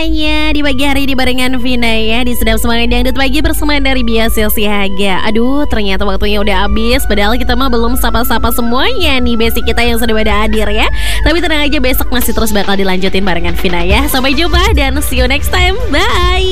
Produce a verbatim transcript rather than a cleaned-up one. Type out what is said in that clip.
semuanya, di pagi hari di barengan Vina ya, di Sedap Semangat Dangdut Pagi bersama dari Biasa Siaga. Aduh, ternyata waktunya udah habis, padahal kita mah belum sapa-sapa semuanya nih basic kita yang sudah pada hadir ya. Tapi tenang aja, besok masih terus bakal dilanjutin barengan Vina ya. Sampai jumpa dan see you next time, bye.